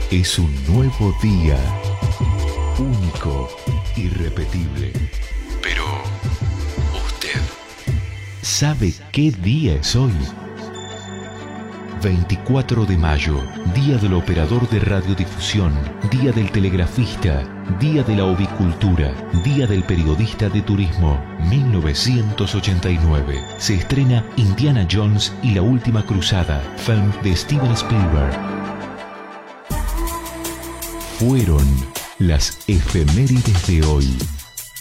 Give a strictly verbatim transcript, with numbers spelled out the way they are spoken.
Es un nuevo día, único, irrepetible. Pero, ¿usted sabe qué día es hoy? veinticuatro de mayo, Día del Operador de Radiodifusión, Día del Telegrafista, Día de la Ovicultura, Día del Periodista de Turismo. mil novecientos ochenta y nueve. Se estrena Indiana Jones y la Última Cruzada, film de Steven Spielberg. Fueron las efemérides de hoy.